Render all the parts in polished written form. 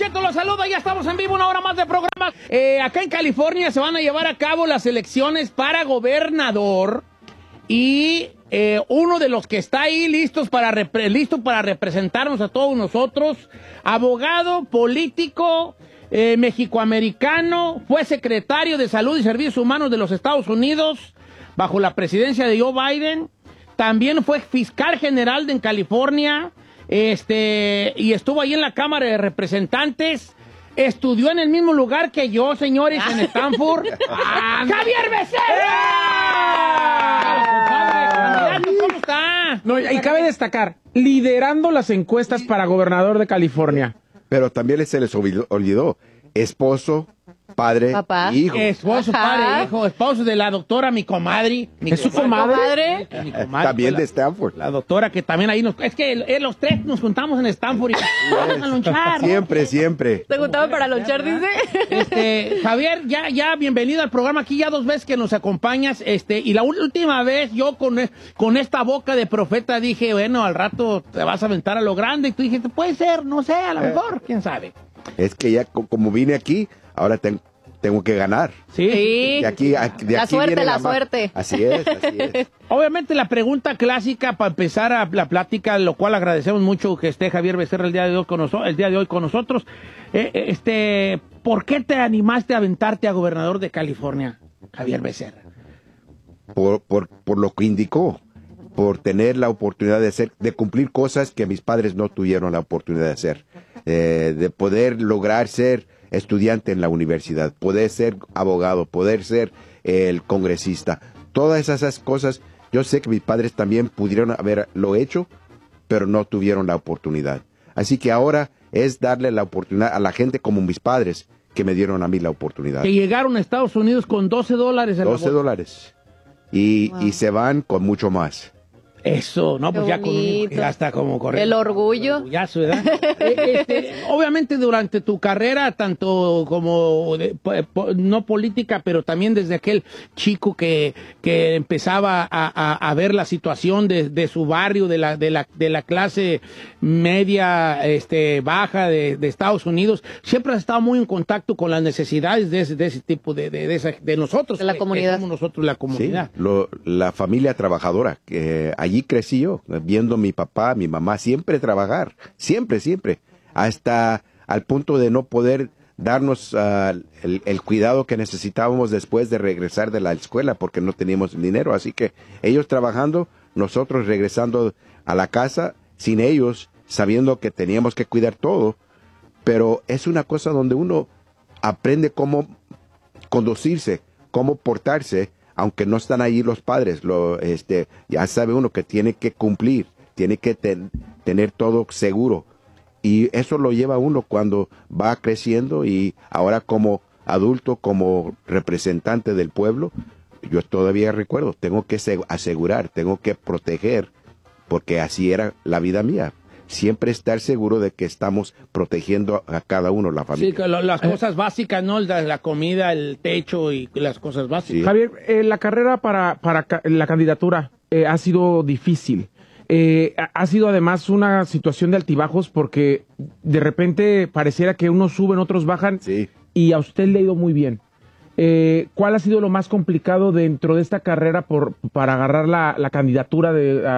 Prieto los saluda, ya estamos en vivo, una hora más de programa. Acá en California se van a llevar a cabo las elecciones para gobernador y uno de los que está ahí listo para representarnos a todos nosotros, abogado, político, mexicoamericano, fue secretario de Salud y Servicios Humanos de los Estados Unidos bajo la presidencia de Joe Biden, también fue fiscal general en California, y estuvo ahí en la Cámara de Representantes. Estudió en el mismo lugar que yo, señores, en Stanford. ¡Javier Becerra! ¿Cómo está? No, y cabe destacar, liderando las encuestas para gobernador de California. Pero también se les olvidó, esposo, padre, papá, hijo. Esposo, padre, hijo, esposo de la doctora, mi comadre. ¿Es su comadre? Mi comadre También de Stanford. La doctora que también ahí es que los tres nos juntamos en Stanford y vamos a lonchar. Siempre, siempre. ¿Te gustaba para lonchar, dice? Javier, ya bienvenido al programa. Aquí ya 2 veces que nos acompañas. Y la última vez yo con esta boca de profeta dije, bueno, al rato te vas a aventar a lo grande. Y tú dijiste, puede ser, no sé, a lo mejor, quién sabe. Es que ya como vine aquí, ahora tengo que ganar. Sí. De aquí la suerte, viene la suerte. Así es. Obviamente la pregunta clásica para empezar la plática, lo cual agradecemos mucho que esté Javier Becerra el día de hoy con nosotros. ¿Por qué te animaste a aventarte a gobernador de California, Javier Becerra? Por lo que indicó, por tener la oportunidad de cumplir cosas que mis padres no tuvieron la oportunidad de hacer, de poder lograr ser estudiante en la universidad, poder ser abogado, poder ser el congresista. Todas esas cosas, yo sé que mis padres también pudieron haberlo hecho, pero no tuvieron la oportunidad. Así que ahora es darle la oportunidad a la gente como mis padres, que me dieron a mí la oportunidad. Que llegaron a Estados Unidos con $12 en la bolsa. $12. Y se van con mucho más. Eso, no, pues ya con un hasta como correr. El orgullo. ¿Verdad? Obviamente durante tu carrera, tanto como no política, pero también desde aquel chico que empezaba a ver la situación de su barrio, de la clase media, baja de Estados Unidos, siempre has estado muy en contacto con las necesidades de ese tipo de nosotros. De la comunidad. Que somos nosotros la comunidad. Sí, la familia trabajadora, que allí crecí yo, viendo a mi papá, mi mamá, siempre trabajar, siempre, hasta al punto de no poder darnos el cuidado que necesitábamos después de regresar de la escuela porque no teníamos dinero. Así que ellos trabajando, nosotros regresando a la casa sin ellos, sabiendo que teníamos que cuidar todo. Pero es una cosa donde uno aprende cómo conducirse, cómo portarse, aunque no están ahí los padres. Ya sabe uno que tiene que cumplir, tiene que tener todo seguro. Y eso lo lleva uno cuando va creciendo, y ahora como adulto, como representante del pueblo, yo todavía recuerdo, tengo que asegurar, tengo que proteger, porque así era la vida mía. Siempre estar seguro de que estamos protegiendo a cada uno, la familia. Sí, las cosas básicas, ¿no? La comida, el techo y las cosas básicas. Sí. Javier, la carrera para la candidatura ha sido difícil. Ha sido además una situación de altibajos porque de repente pareciera que unos suben, otros bajan. Sí. Y a usted le ha ido muy bien. ¿Cuál ha sido lo más complicado dentro de esta carrera para agarrar la candidatura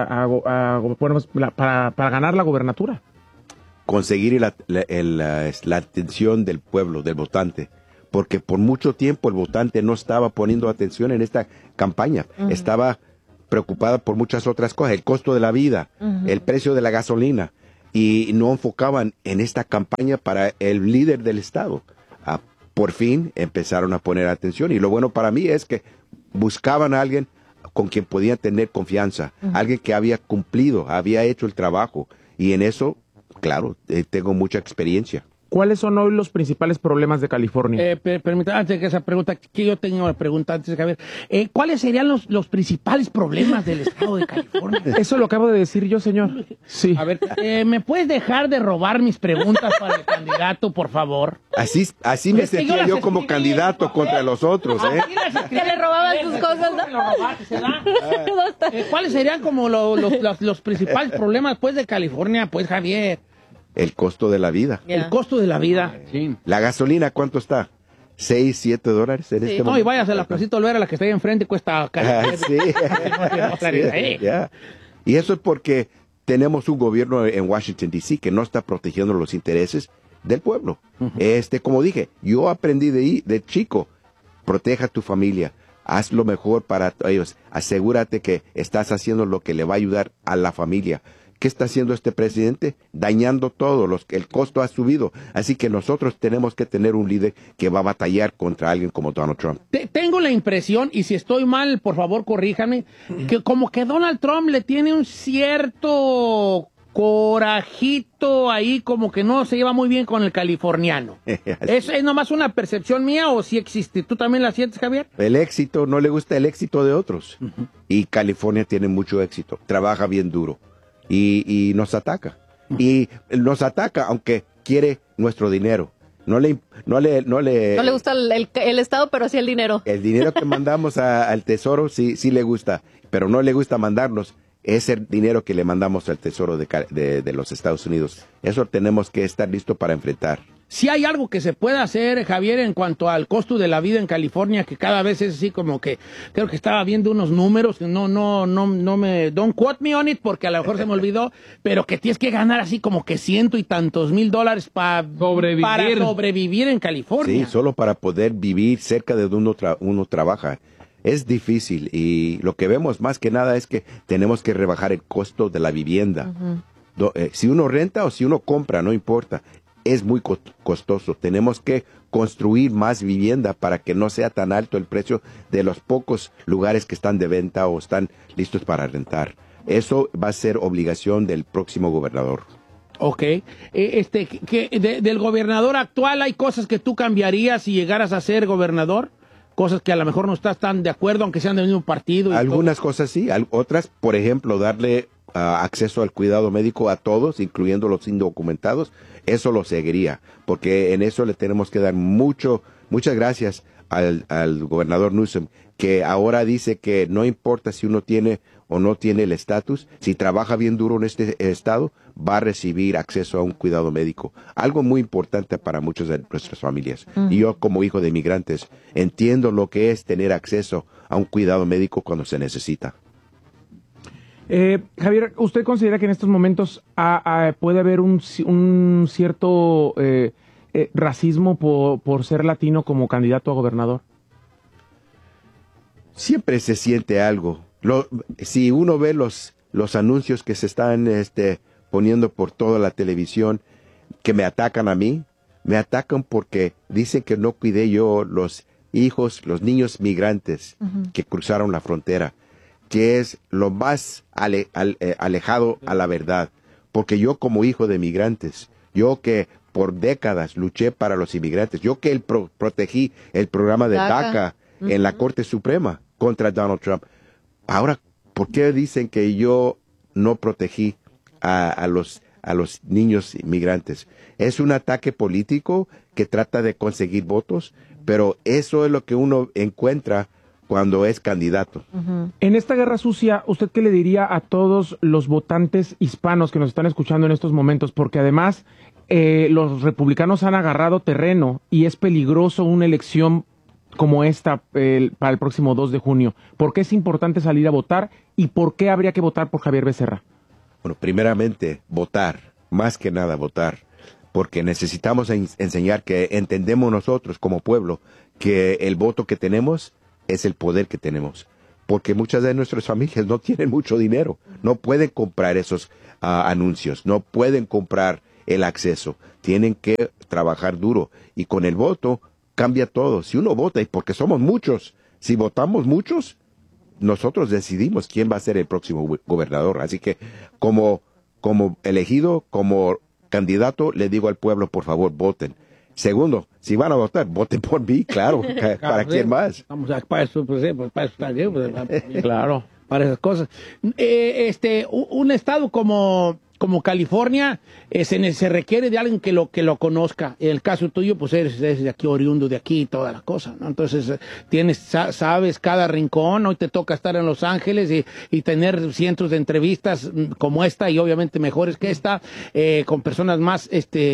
para ganar la gobernatura? Conseguir la atención del pueblo, del votante, porque por mucho tiempo el votante no estaba poniendo atención en esta campaña. Estaba preocupada por muchas otras cosas, el costo de la vida, el precio de la gasolina, y no enfocaban en esta campaña para el líder del estado. Por fin empezaron a poner atención, y lo bueno para mí es que buscaban a alguien con quien podían tener confianza, alguien que había cumplido, había hecho el trabajo, y en eso, claro, tengo mucha experiencia. ¿Cuáles son hoy los principales problemas de California? Permítame, antes de esa pregunta, que yo tenía una pregunta antes de ver, ¿cuáles serían los principales problemas del estado de California? Eso lo acabo de decir yo, señor. Sí. A ver, ¿me puedes dejar de robar mis preguntas para el candidato, por favor? Así me sentía yo como candidato contra los otros, ¿eh? Que le robaban sus cosas, ¿no? ¿Cuáles serían como los principales problemas, pues, de California, pues, Javier? el costo de la vida. El costo de la vida, sí. La gasolina, ¿cuánto está? $6, $7 en este momento. No, y váyase a la Placita Olvera, la que está ahí enfrente, cuesta casi. Sí. Sí, ya. Y eso es porque tenemos un gobierno en Washington, D.C. que no está protegiendo los intereses del pueblo. Como dije, yo aprendí de chico, proteja a tu familia, haz lo mejor para ellos, asegúrate que estás haciendo lo que le va a ayudar a la familia. ¿Qué está haciendo este presidente? Dañando todo, el costo ha subido. Así que nosotros tenemos que tener un líder que va a batallar contra alguien como Donald Trump. Tengo la impresión, y si estoy mal, por favor, corríjame, que como que Donald Trump le tiene un cierto corajito ahí, como que no se lleva muy bien con el californiano. ¿Es nomás una percepción mía o sí existe? ¿Tú también la sientes, Javier? El éxito, no le gusta el éxito de otros. Y California tiene mucho éxito, trabaja bien duro. Y nos ataca. Y nos ataca aunque quiere nuestro dinero. No le gusta el Estado, pero sí el dinero. El dinero que mandamos al Tesoro sí le gusta, pero no le gusta mandarnos ese dinero que le mandamos al Tesoro de los Estados Unidos. Eso tenemos que estar listos para enfrentar. Si hay algo que se pueda hacer, Javier, en cuanto al costo de la vida en California, que cada vez es así como que, creo que estaba viendo unos números, don't quote me on it, porque a lo mejor se me olvidó, pero que tienes que ganar así como que $100 y tantos mil para sobrevivir en California. Sí, solo para poder vivir cerca de donde uno trabaja. Es difícil y lo que vemos más que nada es que tenemos que rebajar el costo de la vivienda. Si uno renta o si uno compra, no importa. Es muy costoso. Tenemos que construir más vivienda para que no sea tan alto el precio de los pocos lugares que están de venta o están listos para rentar. Eso va a ser obligación del próximo gobernador. Ok. Del gobernador actual, ¿hay cosas que tú cambiarías si llegaras a ser gobernador? Cosas que a lo mejor no estás tan de acuerdo, aunque sean del mismo partido. Algunas cosas sí, otras, por ejemplo, darle acceso al cuidado médico a todos, incluyendo los indocumentados, eso lo seguiría, porque en eso le tenemos que dar muchas gracias al gobernador Newsom, que ahora dice que no importa si uno tiene o no tiene el estatus, si trabaja bien duro en este estado, va a recibir acceso a un cuidado médico. Algo muy importante para muchas de nuestras familias. Y yo, como hijo de inmigrantes, entiendo lo que es tener acceso a un cuidado médico cuando se necesita. Javier, ¿usted considera que en estos momentos puede haber un cierto racismo por ser latino como candidato a gobernador? Siempre se siente algo. Si uno ve los anuncios que se están poniendo por toda la televisión, que me atacan a mí, me atacan porque dicen que no cuidé yo los niños migrantes que cruzaron la frontera, que es lo más alejado a la verdad. Porque yo como hijo de migrantes, yo que por décadas luché para los inmigrantes, yo que protegí el programa de DACA en la Corte Suprema contra Donald Trump. Ahora, ¿por qué dicen que yo no protegí a los niños inmigrantes? Es un ataque político que trata de conseguir votos, pero eso es lo que uno encuentra cuando es candidato. En esta guerra sucia, ¿usted qué le diría a todos los votantes hispanos que nos están escuchando en estos momentos? Porque además los republicanos han agarrado terreno y es peligroso una elección como esta para el próximo 2 de junio. ¿Por qué es importante salir a votar y por qué habría que votar por Javier Becerra? Bueno, primeramente, votar, más que nada votar, porque necesitamos enseñar que entendemos nosotros como pueblo que el voto que tenemos es el poder que tenemos, porque muchas de nuestras familias no tienen mucho dinero, no pueden comprar esos anuncios, no pueden comprar el acceso, tienen que trabajar duro y con el voto cambia todo. Si uno vota, y porque somos muchos, si votamos muchos, nosotros decidimos quién va a ser el próximo gobernador. Así que como elegido, como candidato, le digo al pueblo, por favor, voten. Segundo, si van a votar, voten por mí, claro. ¿Para quién más? Vamos a para eso, para eso claro, para esas cosas. Un estado como como California, se requiere de alguien que lo conozca. En el caso tuyo, pues eres de aquí, oriundo de aquí y toda la cosa, ¿no? Entonces, sabes cada rincón. Hoy te toca estar en Los Ángeles y tener cientos de entrevistas como esta, y obviamente mejores que esta, con personas más,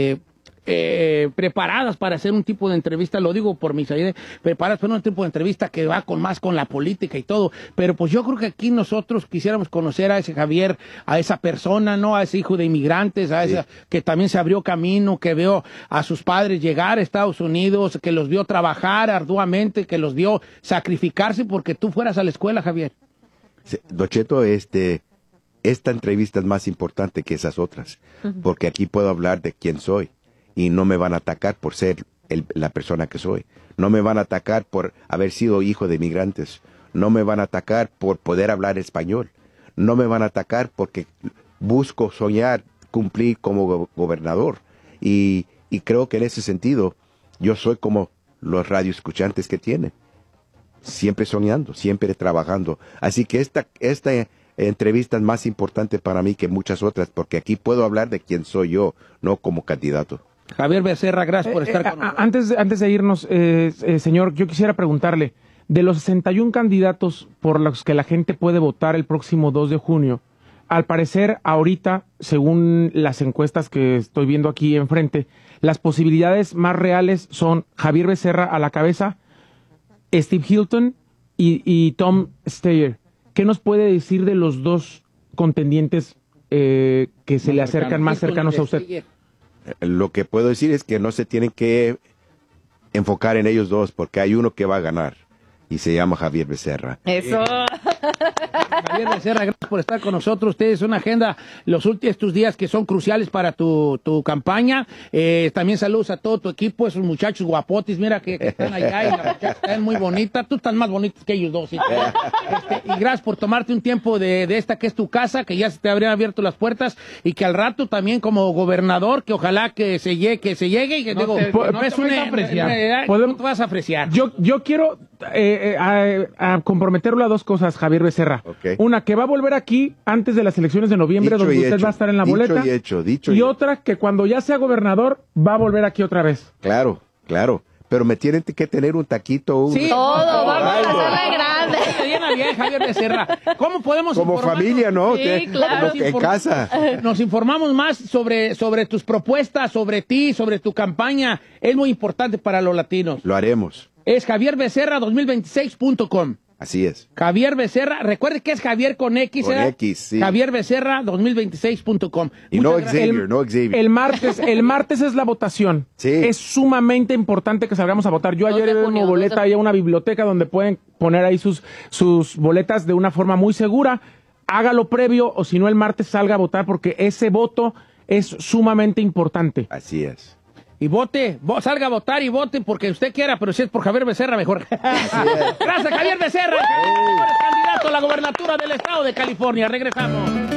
preparadas para hacer un tipo de entrevista, lo digo por mis ideas, preparadas para un tipo de entrevista que va más con la política y todo, pero pues yo creo que aquí nosotros quisiéramos conocer a ese Javier, a esa persona, ¿no? A ese hijo de inmigrantes, a esa que también se abrió camino, que vio a sus padres llegar a Estados Unidos, que los vio trabajar arduamente, que los vio sacrificarse porque tú fueras a la escuela, Javier. Sí, Don Cheto, esta entrevista es más importante que esas otras, porque aquí puedo hablar de quién soy. Y no me van a atacar por ser la persona que soy. No me van a atacar por haber sido hijo de inmigrantes. No me van a atacar por poder hablar español. No me van a atacar porque busco soñar, cumplir como gobernador. Y creo que en ese sentido, yo soy como los radioescuchantes que tienen. Siempre soñando, siempre trabajando. Así que esta entrevista es más importante para mí que muchas otras, porque aquí puedo hablar de quién soy yo, no como candidato. Javier Becerra, gracias por estar con nosotros. Antes de irnos, señor, yo quisiera preguntarle, de los 61 candidatos por los que la gente puede votar el próximo 2 de junio, al parecer ahorita, según las encuestas que estoy viendo aquí enfrente, las posibilidades más reales son Javier Becerra a la cabeza, Steve Hilton y Tom Steyer. ¿Qué nos puede decir de los dos contendientes que se le acercan más cercanos a usted? Lo que puedo decir es que no se tienen que enfocar en ellos dos, porque hay uno que va a ganar y se llama Javier Becerra. Eso. Javier Becerra, gracias por estar con nosotros. Ustedes una agenda estos días que son cruciales para tu campaña. También saludos a todo tu equipo, esos muchachos guapotes, mira que están allá y la muchacha está muy bonita. Tú estás más bonita que ellos dos. ¿Sí? Y gracias por tomarte un tiempo de esta que es tu casa, que ya se te habrían abierto las puertas y que al rato también como gobernador, que ojalá que se llegue y que no te vas a apreciar. Yo quiero a comprometerlo a dos cosas, Javier Becerra. Okay. Una, que va a volver aquí antes de las elecciones de noviembre, donde usted va a estar en la boleta. Y otra, que cuando ya sea gobernador, va a volver aquí otra vez. Claro. Pero me tienen que tener un taquito. Sí, todo, vamos a hacerle grande. Bien, Javier Becerra. ¿Cómo podemos como familia, ¿no? Sí, claro. En casa. Nos informamos más sobre tus propuestas, sobre ti, sobre tu campaña. Es muy importante para los latinos. Lo haremos. Es javierbecerra2026.com. Así es. Javier Becerra, recuerde que es Javier con X, con ¿verdad? X, sí. javierbecerra2026.com. Y no Xavier. El martes es la votación. Sí. Es sumamente importante que salgamos a votar. Yo ayer llevé mi boleta ahí a una biblioteca donde pueden poner ahí sus boletas de una forma muy segura. Hágalo previo o si no el martes salga a votar porque ese voto es sumamente importante. Así es. Y salga a votar y vote porque usted quiera, pero si es por Javier Becerra, mejor. Gracias, Javier Becerra, candidato a la gobernatura del estado de California. Regresamos.